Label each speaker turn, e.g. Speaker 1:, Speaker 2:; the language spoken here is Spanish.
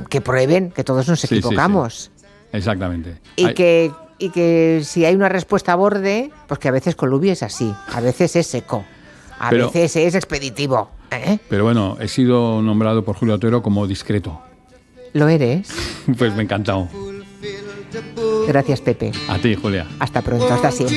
Speaker 1: que prueben, que todos nos equivocamos.
Speaker 2: Sí. Exactamente.
Speaker 1: Y que si hay una respuesta a borde, pues que a veces Colubi es así, a veces es seco, a veces es expeditivo.
Speaker 2: Pero bueno, he sido nombrado por Julio Otero como discreto.
Speaker 1: ¿Lo eres?
Speaker 2: Pues me ha encantado.
Speaker 1: Gracias, Pepe.
Speaker 2: A ti, Julia.
Speaker 1: Hasta pronto, hasta siempre.